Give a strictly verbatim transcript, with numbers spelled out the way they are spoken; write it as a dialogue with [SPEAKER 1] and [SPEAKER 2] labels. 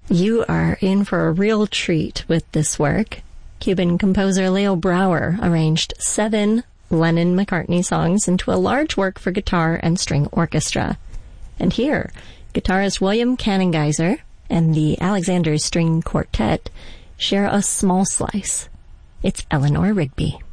[SPEAKER 1] You are in for a real treat with this work. Cuban composer Leo Brouwer arranged seven Lennon-McCartney songs into a large work for guitar and string orchestra. And here, guitarist William Cannengeiser and the Alexander String Quartet share a small slice. It's Eleanor Rigby.